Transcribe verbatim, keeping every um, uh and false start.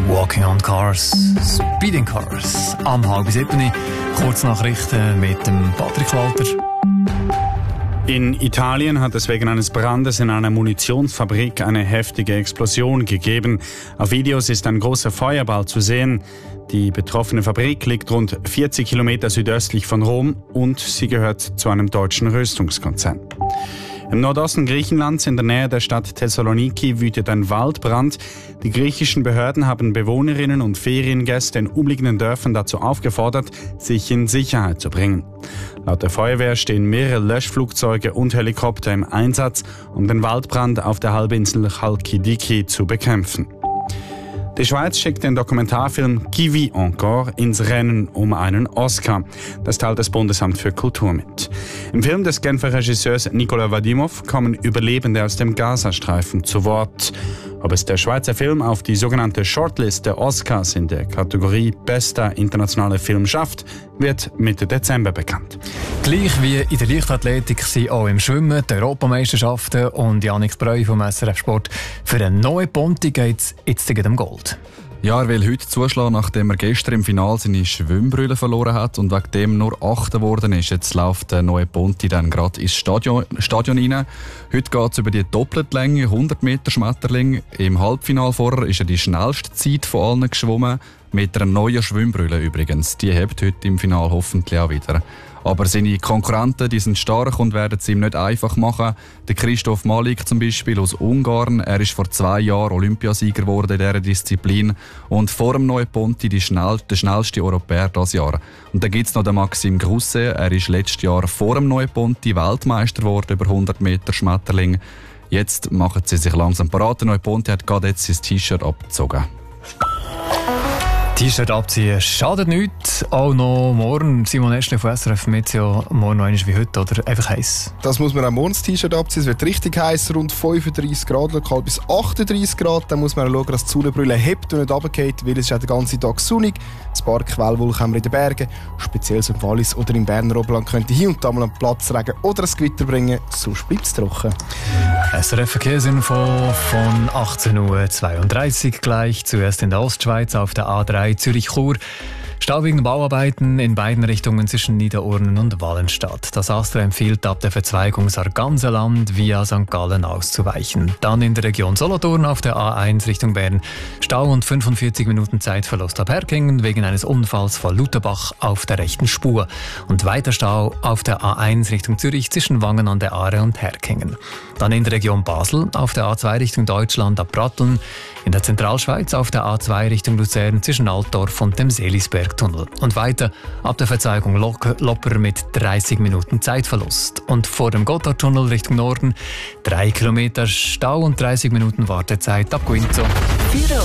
Walking on Cars, Speeding Cars. Am halb sieben, Kurznachrichten mit dem Patrick Walter. In Italien hat es wegen eines Brandes in einer Munitionsfabrik eine heftige Explosion gegeben. Auf Videos ist ein großer Feuerball zu sehen. Die betroffene Fabrik liegt rund vierzig Kilometer südöstlich von Rom und sie gehört zu einem deutschen Rüstungskonzern. Im Nordosten Griechenlands, in der Nähe der Stadt Thessaloniki, wütet ein Waldbrand. Die griechischen Behörden haben Bewohnerinnen und Feriengäste in umliegenden Dörfern dazu aufgefordert, sich in Sicherheit zu bringen. Laut der Feuerwehr stehen mehrere Löschflugzeuge und Helikopter im Einsatz, um den Waldbrand auf der Halbinsel Chalkidiki zu bekämpfen. Die Schweiz schickt den Dokumentarfilm Qui vit encore ins Rennen um einen Oscar. Das teilt das Bundesamt für Kultur mit. Im Film des Genfer Regisseurs Nicolas Vadimov kommen Überlebende aus dem Gazastreifen zu Wort. Ob es der Schweizer Film auf die sogenannte Shortlist der Oscars in der Kategorie Bester internationaler Film schafft, wird Mitte Dezember bekannt. Gleich wie in der Leichtathletik sind auch im Schwimmen die Europameisterschaften und Janik Breu vom S R F Sport. Für einen neuen Ponti geht es jetzt gegen um Gold. Ja, er will heute zuschlagen, nachdem er gestern im Finale seine Schwimmbrille verloren hat und wegen dem nur Achter geworden ist. Jetzt läuft der neue Ponti dann gerade ins Stadion, Stadion rein. Heute geht es über die doppelte Länge, hundert Meter Schmetterling. Im Halbfinale vorher ist er die schnellste Zeit von allen geschwommen. Mit einer neuen Schwimmbrille übrigens. Die hebt heute im Finale hoffentlich auch wieder. Aber seine Konkurrenten, die sind stark und werden es ihm nicht einfach machen. Der Christoph Malik zum Beispiel aus Ungarn, er ist vor zwei Jahren Olympiasieger geworden in dieser Disziplin und vor dem neuen Ponti die schnell, der schnellste Europäer dieses Jahr. Und dann gibt es noch den Maxim Grousset, er ist letztes Jahr vor dem neuen Ponti Weltmeister geworden über hundert Meter Schmetterling. Jetzt machen sie sich langsam parat. Der neue Ponti hat gerade jetzt sein T-Shirt abgezogen. T-Shirt abziehen schadet nichts. Auch noch morgen. Simon Eschle von S R F mit ja morgen noch einmal wie heute oder einfach heiß. Das muss man auch morgen das T-Shirt abziehen. Es wird richtig heiß, rund fünfunddreissig Grad, lokal bis achtunddreissig Grad. Dann muss man auch schauen, dass die Sonnenbrille hebt und nicht runtergeht, weil es ist auch den ganzen Tag sonnig. Ein paar Quellwolken haben wir in den Bergen. Speziell so im Wallis oder im Berner Oberland könnte hier und da mal einen Platzregen oder ein Gewitter bringen. Sonst bleibt es trocken. S R F Verkehrsinfo von achtzehn Uhr zweiunddreißig gleich. Zuerst in der Ostschweiz auf der A drei Zürich-Chur. Stau wegen Bauarbeiten in beiden Richtungen zwischen Niederurnen und Wallenstadt. Das ASTRA empfiehlt, ab der Verzweigung Sarganserland via Sankt Gallen auszuweichen. Dann in der Region Solothurn auf der A eins Richtung Bern. Stau und fünfundvierzig Minuten Zeitverlust ab Herkingen wegen eines Unfalls vor Lutherbach auf der rechten Spur. Und weiter Stau auf der A eins Richtung Zürich zwischen Wangen an der Aare und Herkingen. Dann in der Region Basel auf der A zwei Richtung Deutschland ab Pratteln. In der Zentralschweiz auf der A zwei Richtung Luzern zwischen Altdorf und dem Seelisbergtunnel. Und weiter ab der Verzweigung Lopper mit dreißig Minuten Zeitverlust. Und vor dem Gotthardtunnel Richtung Norden drei Kilometer Stau und dreißig Minuten Wartezeit ab Guinzo.